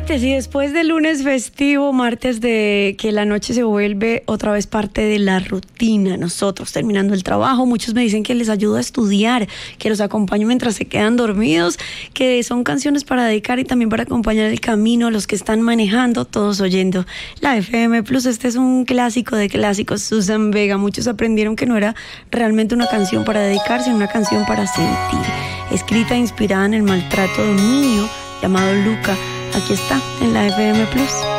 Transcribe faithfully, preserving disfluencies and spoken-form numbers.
Martes, y después del lunes festivo, martes de que la noche se vuelve otra vez parte de la rutina, nosotros terminando el trabajo, muchos me dicen que les ayuda a estudiar, que los acompaño mientras se quedan dormidos, que son canciones para dedicar y también para acompañar el camino, los que están manejando, todos oyendo la F M Plus. Este es un clásico de clásicos, Suzanne Vega. Muchos aprendieron que no era realmente una canción para dedicar, sino una canción para sentir, escrita e inspirada en el maltrato de un niño llamado Luca. Aquí está, en la F M Plus.